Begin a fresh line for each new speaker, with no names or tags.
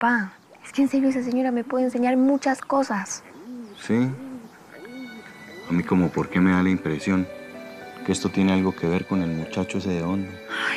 Pa, es que en serio esa señora me puede enseñar muchas cosas.
Sí. A mí como por qué me da la impresión que esto tiene algo que ver con el muchacho ese de Hondo.